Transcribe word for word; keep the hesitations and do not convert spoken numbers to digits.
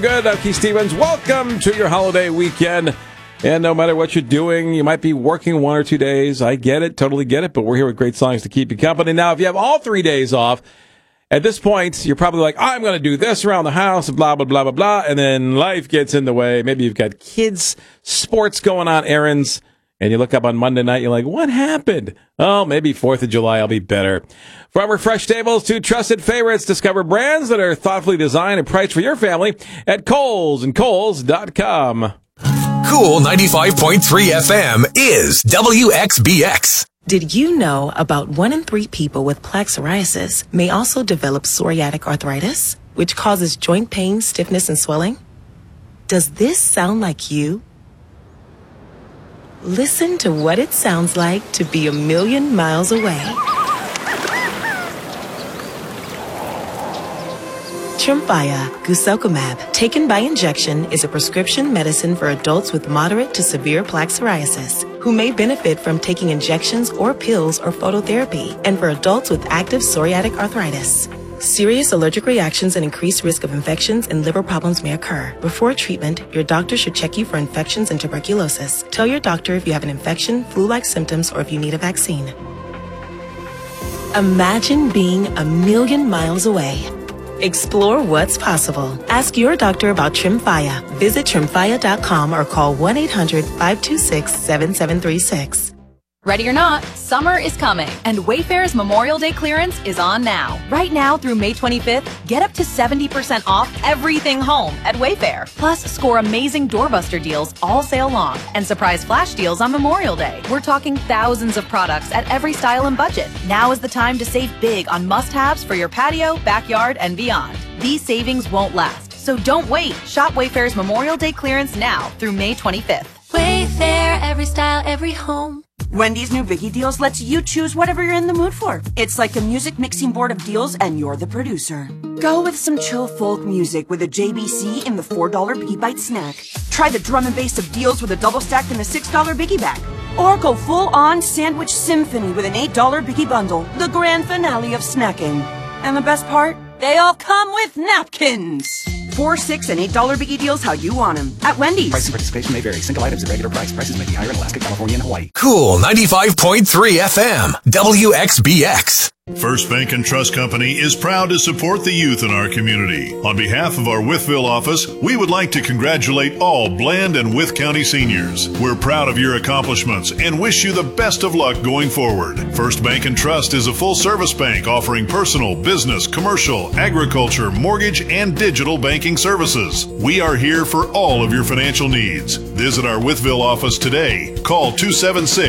Good, I'm Keith Stevens. Welcome to your holiday weekend. And no matter what you're doing, you might be working one or two days. I get it, totally get it, but we're here with great songs to keep you company. Now, if you have all three days off, at this point, you're probably like, I'm going to do this around the house, blah, blah, blah, blah, blah, and then life gets in the way. Maybe you've got kids, sports going on, errands, and you look up on Monday night, you're like, what happened? Oh, maybe fourth of July will be better. From refresh tables to trusted favorites, discover brands that are thoughtfully designed and priced for your family at Kohl's and Kohl's dot com. Cool ninety-five point three F M is W X B X. Did you know about one in three people with plaque psoriasis may also develop psoriatic arthritis, which causes joint pain, stiffness, and swelling? Does this sound like you? Listen to what it sounds like to be a million miles away. Tremfya guselkumab, taken by injection, is a prescription medicine for adults with moderate to severe plaque psoriasis who may benefit from taking injections or pills or phototherapy, and for adults with active psoriatic arthritis. Serious allergic reactions and increased risk of infections and liver problems may occur. Before treatment, your doctor should check you for infections and tuberculosis. Tell your doctor if you have an infection, flu-like symptoms, or if you need a vaccine. Imagine being a million miles away. Explore what's possible. Ask your doctor about Tremfya. Visit Tremfya dot com or call one eight hundred five two six seven seven three six. Ready or not, summer is coming, and Wayfair's Memorial Day clearance is on now. Right now through May twenty-fifth, get up to seventy percent off everything home at Wayfair. Plus, score amazing doorbuster deals all sale long and surprise flash deals on Memorial Day. We're talking thousands of products at every style and budget. Now is the time to save big on must-haves for your patio, backyard, and beyond. These savings won't last, so don't wait. Shop Wayfair's Memorial Day clearance now through May twenty-fifth. Wayfair, every style, every home. Wendy's new Biggie Deals lets you choose whatever you're in the mood for. It's like a music mixing board of deals, and you're the producer. Go with some chill folk music with a J B C in the four dollar Biggie Bite snack. Try the drum and bass of deals with a double stack in the six dollar Biggie bag. Or go full-on sandwich symphony with an eight dollar Biggie bundle, the grand finale of snacking. And the best part? They all come with napkins. Four, six, and eight dollar Biggie Deals how you want them at Wendy's. Price and participation may vary. Single items at regular price. Prices may be higher in Alaska, California, and Hawaii. Cool ninety-five point three F M, W X B X. First Bank and Trust Company is proud to support the youth in our community. On behalf of our Wytheville office, we would like to congratulate all Bland and Wythe County seniors. We're proud of your accomplishments and wish you the best of luck going forward. First Bank and Trust is a full-service bank offering personal, business, commercial, agriculture, mortgage, and digital banking services. We are here for all of your financial needs. Visit our Wytheville office today. Call two seven six